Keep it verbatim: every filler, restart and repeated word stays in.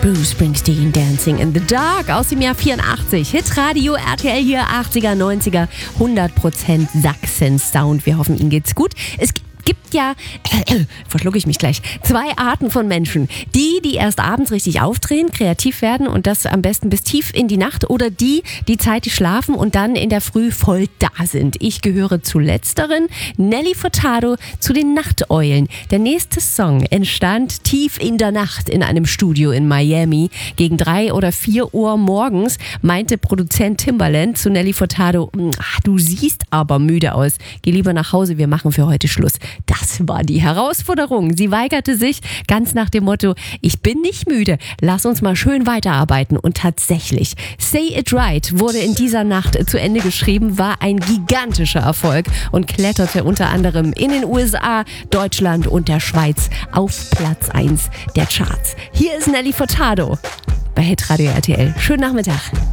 Bruce Springsteen, Dancing in the Dark aus dem Jahr vierundachtzig. Hitradio R T L hier, achtziger, neunziger, hundert Prozent Sachsen-Sound. Wir hoffen, Ihnen geht's gut. Es gibt ja, äh, äh, verschlucke ich mich gleich, zwei Arten von Menschen. Die, die erst abends richtig aufdrehen, kreativ werden und das am besten bis tief in die Nacht, oder die, die zeitig schlafen und dann in der Früh voll da sind. Ich gehöre zu letzteren. Nelly Furtado zu den Nachteulen. Der nächste Song entstand tief in der Nacht in einem Studio in Miami. Gegen drei oder vier Uhr morgens meinte Produzent Timbaland zu Nelly Furtado: "Ach, du siehst aber müde aus. Geh lieber nach Hause, wir machen für heute Schluss." Das war die Herausforderung. Sie weigerte sich ganz nach dem Motto: "Ich bin nicht müde, lass uns mal schön weiterarbeiten." Und tatsächlich, Say It Right wurde in dieser Nacht zu Ende geschrieben, war ein gigantischer Erfolg und kletterte unter anderem in den U S A, Deutschland und der Schweiz auf Platz eins der Charts. Hier ist Nelly Furtado bei Hitradio R T L. Schönen Nachmittag.